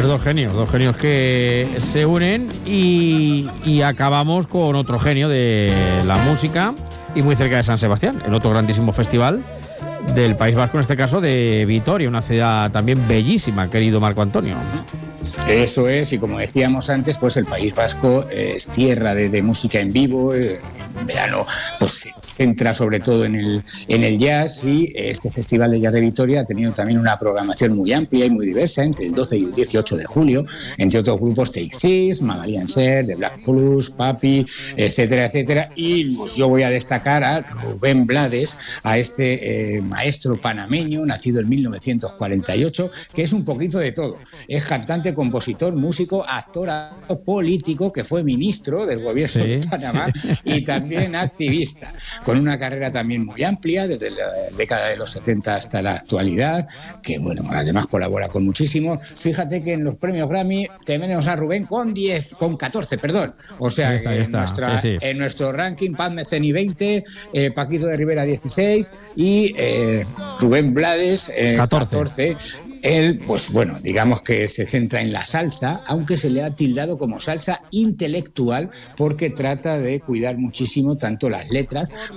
dos genios que se unen y acabamos con otro genio de la música y muy cerca de San Sebastián, el otro grandísimo festival del País Vasco, en este caso de Vitoria, una ciudad también bellísima, querido Marco Antonio. Eso es, y como decíamos antes, pues el País Vasco es tierra de música en vivo. En verano pues se centra sobre todo en el jazz, y este Festival de Jazz de Vitoria ha tenido también una programación muy amplia y muy diversa entre el 12 y el 18 de julio, entre otros grupos Take Six, Magalhães Ser, The Black Plus, Papi, etcétera, etcétera. Y pues yo voy a destacar a Rubén Blades, a este maestro panameño, nacido en 1948, que es un poquito de todo. Es cantante, compositor, músico, actor, político, que fue ministro del gobierno de Panamá y también activista, con una carrera también muy amplia desde la década de los 70 hasta la actualidad, que bueno, además colabora con muchísimos. Fíjate que en los premios Grammy tenemos a Rubén con 14, perdón. O sea, en nuestro ranking, Pat Metheny 20, Paquito de Rivera 16 y Rubén Blades 14. Él, pues bueno, digamos que se centra en la salsa, aunque se le ha tildado como salsa intelectual, porque trata de cuidar muchísimo tanto las letras